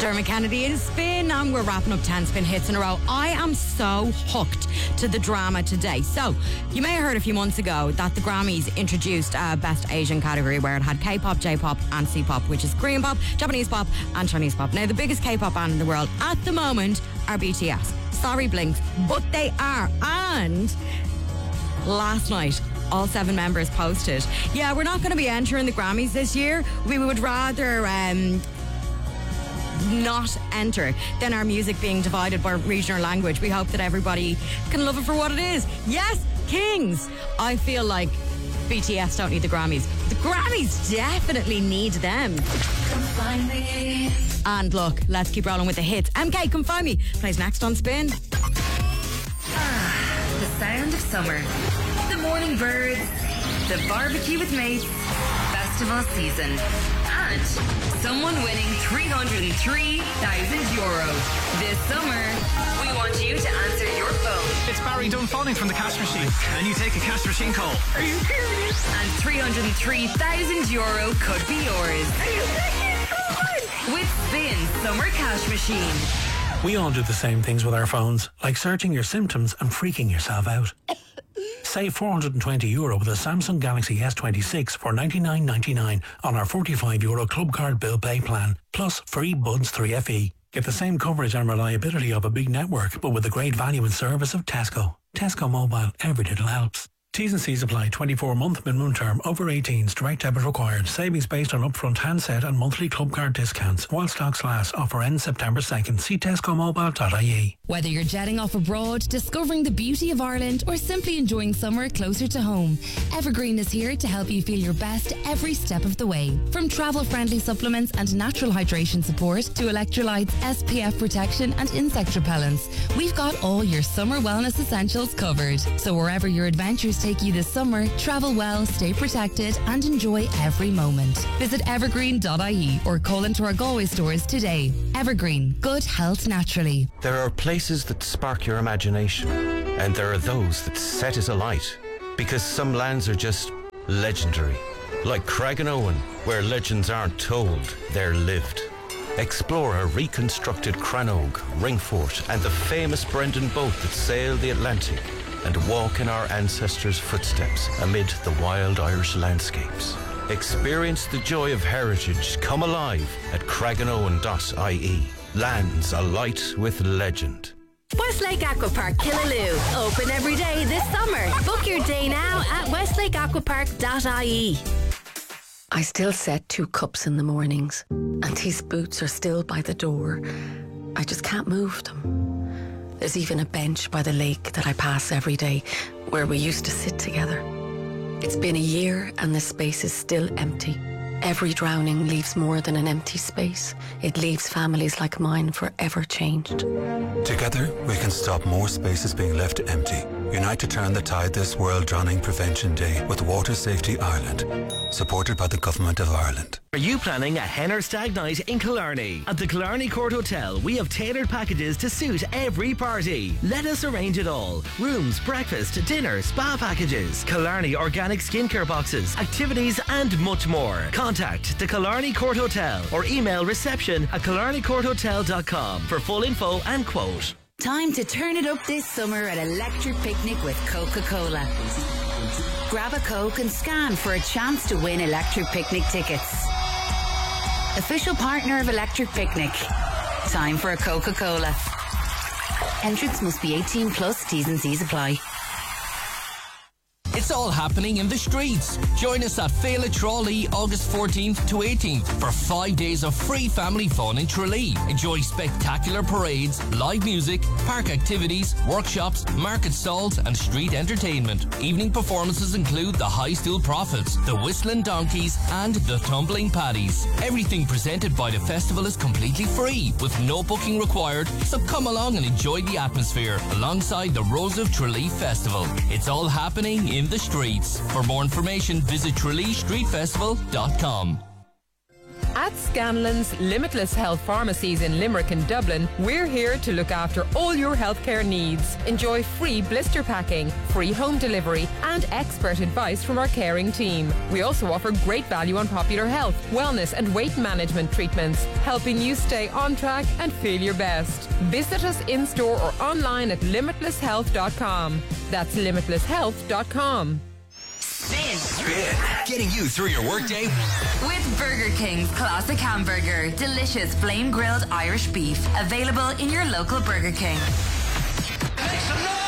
Dermot Kennedy in Spin, and we're wrapping up 10 Spin hits in a row. I am so hooked to the drama today. So, you may have heard a few months ago that the Grammys introduced a Best Asian category where it had K-pop, J-pop and C-pop, which is Korean pop, Japanese pop and Chinese pop. Now, the biggest K-pop band in the world at the moment are BTS. Sorry, Blinks, but they are. And last night, all 7 members posted, yeah, we're not going to be entering the Grammys this year. We would rather not enter than our music being divided by region or language. We hope that everybody can love it for what it is. Yes, Kings. I feel like BTS don't need the Grammys. The Grammys definitely need them. Come find me. And look, let's keep rolling with the hits. MK, Come Find Me plays next on Spin. The sound of summer. The morning birds. The barbecue with mates. Festival season. And someone winning €303,000. This summer, we want you to answer your phone. It's Barry Dunphoning from the Cash Machine, and you take a Cash Machine call. Are you serious? And €303,000 could be yours. Are you serious? With Spin Summer Cash Machine. We all do the same things with our phones, like searching your symptoms and freaking yourself out. Save €420 with a Samsung Galaxy S26 for $99.99 on our €45 Club Card Bill Pay plan, plus free Buds 3FE. Get the same coverage and reliability of a big network, but with the great value and service of Tesco. Tesco Mobile, every little helps. T's and C's apply. 24-month minimum term. Over 18s. Direct debit required. Savings based on upfront handset and monthly club card discounts. While stocks last. Offer ends September 2nd. See tescomobile.ie. Whether you're jetting off abroad, discovering the beauty of Ireland, or simply enjoying summer closer to home, Evergreen is here to help you feel your best every step of the way. From travel-friendly supplements and natural hydration support to electrolytes, SPF protection and insect repellents, we've got all your summer wellness essentials covered. So wherever your adventures take you this summer, travel well, stay protected and enjoy every moment. Visit evergreen.ie or call into our Galway stores today. Evergreen, good health naturally. There are places that spark your imagination, and there are those that set it alight, because some lands are just legendary. Like Craigenowen, where legends aren't told, they're lived. Explore a reconstructed Cranogue, Ringfort and the famous Brendan boat that sailed the Atlantic, and walk in our ancestors' footsteps amid the wild Irish landscapes. Experience the joy of heritage come alive at craigenowen.ie. Lands alight with legend. Westlake Aquapark Killaloe. Open every day this summer. Book your day now at westlakeaquapark.ie. I still set 2 cups in the mornings, and these boots are still by the door. I just can't move them. There's even a bench by the lake that I pass every day where we used to sit together. It's been a year and the space is still empty. Every drowning leaves more than an empty space. It leaves families like mine forever changed. Together, we can stop more spaces being left empty. Unite to turn the tide this World Drowning Prevention Day with Water Safety Ireland, supported by the Government of Ireland. Are you planning a hen or stag night in Killarney? At the Killarney Court Hotel, we have tailored packages to suit every party. Let us arrange it all. Rooms, breakfast, dinner, spa packages, Killarney organic skincare boxes, activities and much more. Contact the Killarney Court Hotel or email reception@killarneycourthotel.com for full info and quote. Time to turn it up this summer at Electric Picnic with Coca-Cola. Grab a Coke and scan for a chance to win Electric Picnic tickets. Official partner of Electric Picnic. Time for a Coca-Cola. Entrance must be 18 plus. T's and C's apply. It's all happening in the streets. Join us at Féile Tralee August 14th to 18th for 5 days of free family fun in Tralee. Enjoy spectacular parades, live music, park activities, workshops, market stalls and street entertainment. Evening performances include the High Stool Prophets, the Whistling Donkeys and the Tumbling Paddies. Everything presented by the festival is completely free with no booking required, so come along and enjoy the atmosphere alongside the Rose of Tralee Festival. It's all happening in the streets. For more information, visit TraleeStreetFestival.com. At Scanlon's Limitless Health Pharmacies in Limerick and Dublin, we're here to look after all your healthcare needs. Enjoy free blister packing, free home delivery, and expert advice from our caring team. We also offer great value on popular health, wellness, and weight management treatments, helping you stay on track and feel your best. Visit us in-store or online at limitlesshealth.com. That's limitlesshealth.com. Spin. Getting you through your workday with Burger King's Classic Hamburger. Delicious flame grilled Irish beef. Available in your local Burger King. Make some noise.